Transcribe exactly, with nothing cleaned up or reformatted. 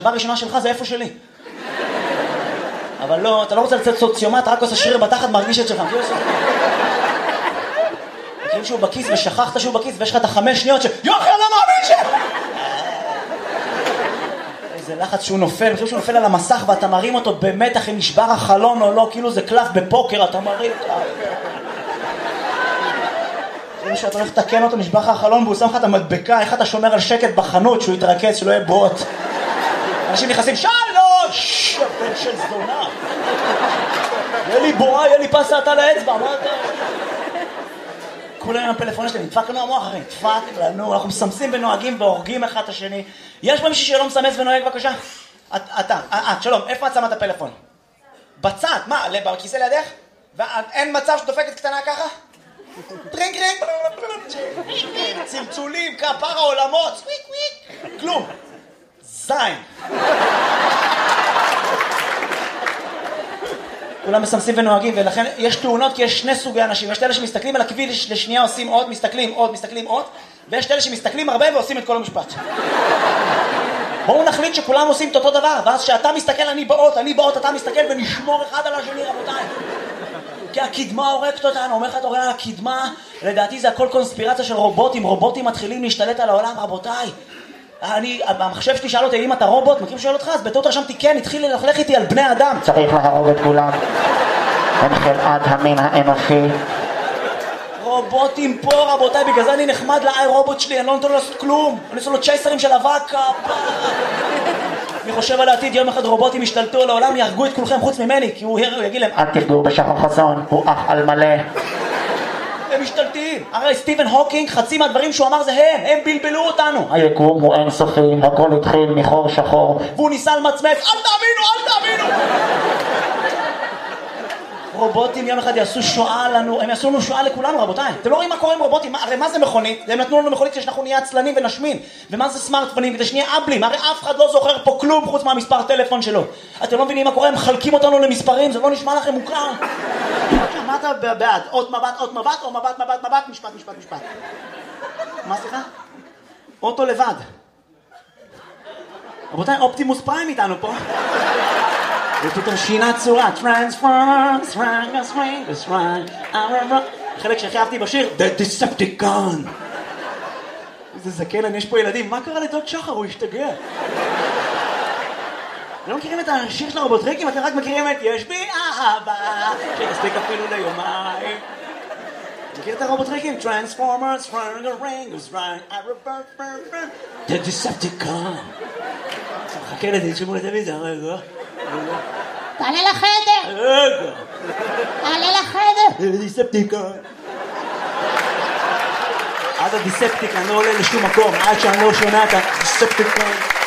הדבר הראשונה שלך זה איפה שלי. אבל לא, אתה לא רוצה לצאת סוציומט, רק עושה שריר בתחת, מרגיש את שלך. מכירים שהוא בכיס ושכחת שהוא בכיס ויש לך את החמש שניות ש... יוחי, אני לא מאמין ש... איזה לחץ שהוא נופל, מכירים שהוא נופל על המסך ואתה מרים אותו במתח אם נשבר החלון או לא, כאילו זה קלף בפוקר, אתה מרים אותה. מכירים שאתה הולך לתקן אותו, נשבר לך החלון והוא שם לך את המדבקה, איך אתה שומר על שקט בחנות שהוא יתרכז, שלא יהיה בוט. אנשים נכנסים, שלוש! בן של זונה. יהיה לי בועה, יהיה לי פסה אתה לאצבע, מה אתה? כולם עם הפלאפון שלהם, נדפק לנו המוח אחרי, נדפק לנו, אנחנו מסמסים ונוהגים והורגים אחד את השני. יש פה מישהו שלא מסמס ונוהג בבקשה? אתה, אה, שלום, איפה את שמה את הפלאפון? בצד, מה, בכיסא לידך? ואין מצב שדופקת קטנה ככה? טרינק טרינק, צלצולים, כפר העולמות, סוויק וויק, כלום. זין. כולם מסמסים ונוהגים, ולכן יש תאונות כי יש שני סוגי אנשים. יש את אלה שמסתכלים על הכביש לשנייה עושים עוד, מסתכלים עוד, מסתכלים עוד, ויש את אלה שמסתכלים הרבה ועושים את כל המשפט. בואו נחליט שכולם עושים את אותו דבר, ואז שאתה מסתכל אני באות, אני באות, אתה מסתכל ונשמור אחד על השני, רבותיי. כי הקדמה הורקת אותנו, אומר לך אתה רואה, הקדמה, לדעתי זה הכל קונספירציה של רובוטים, רובוטים מתחילים להשתלט על העולם, רבותיי. אני, המחשב שלי שאל אותי, אם אתה רובוט, מכיר שואל אותך, אז בטעות רשמתי כן, התחיל ללכלך איתי על בני אדם. צריך להרוג את כולם. הם חלאת המין האנושי. רובוטים פה, רבותיי, בגלל זה אני נחמד לאי רובוט שלי, אני לא נותן לו לעשות כלום. אני עושה לו צ'ייסרים של אבק, אני חושב על העתיד, יום אחד רובוטים ישתלטו על העולם, יהרגו את כולכם חוץ ממני, כי הוא יגיד להם, אל תפגעו בשחר חסון, הוא אח על מלא. הם משתלטים. הרי סטיבן הוקינג, חצי מהדברים שהוא אמר זה הם, הם בלבלו אותנו. היקום הוא אינסופי, הכל התחיל מחור שחור. והוא ניסה למצמץ, אל תאמינו, אל תאמינו. רובוטים יום אחד יעשו שואה לנו, הם יעשו לנו שואה לכולנו, רבותיי. אתם לא רואים מה קורה עם רובוטים? הרי מה זה מכונית? הם נתנו לנו מכונית כדי שאנחנו נהיה עצלנים ונשמין. ומה זה סמארטפונים? כדי שנהיה אבלים. הרי אף אחד לא זוכר פה כלום חוץ מהמספר טלפון שלו. אתם לא מבינים מה קורה? הם מחלקים אותנו למספרים, זה לא נשמע לכם מוכר. מה אתה בעד? עוד מבט, עוד מבט, או מבט, מבט, מבט, משפט, משפט, משפט. מה סליחה? אוטו לבד. רבותיי, אופטימוס פריים איתנו פה. ופתאום שינה צורה, Transformers, Rangas, Rangas, Rangas, חלק שהכי אהבתי בשיר, The Decepticon. איזה זקן, יש פה ילדים, מה קרה לדוד שחר? הוא השתגע. אתם לא מכירים את השיר של הרובוטריקים? אתם רק מכירים את יש בי אהבה, שתספיק אפילו ליומיים. מכיר את הרובוטריקים? Transformers, Rangas, Rangas, Rangas, The Decepticon. חכה לזה, שימו לטלוויזיה, רגע. תעלה לחדר! רגע! תעלה לחדר! זה דיספטיקון. עד הדיספטיקון לא עולה לשום מקום, עד שאני לא שומע את הדיספטיקון.